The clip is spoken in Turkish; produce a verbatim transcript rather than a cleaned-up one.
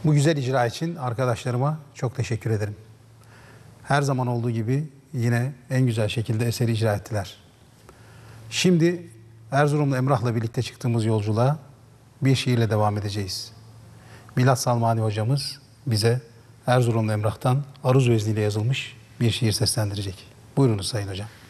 Bu güzel icra için arkadaşlarıma çok teşekkür ederim. Her zaman olduğu gibi yine en güzel şekilde eseri icra ettiler. Şimdi Erzurumlu Emrah'la birlikte çıktığımız yolculuğa bir şiirle devam edeceğiz. Milat Salmani hocamız bize Erzurumlu Emrah'tan aruz vezniyle yazılmış bir şiir seslendirecek. Buyurunuz Sayın Hocam.